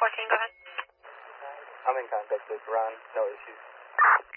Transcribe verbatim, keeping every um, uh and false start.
fourteen, go ahead. I'm in contact with Ron, no issues.